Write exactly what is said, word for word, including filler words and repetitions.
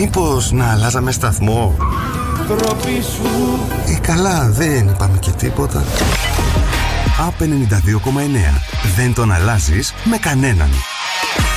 Μήπως να αλλάζαμε σταθμό? Ε, καλά, δεν είπαμε και τίποτα. Απ' ενενήντα δύο κόμμα εννέα. Δεν τον αλλάζεις με κανέναν.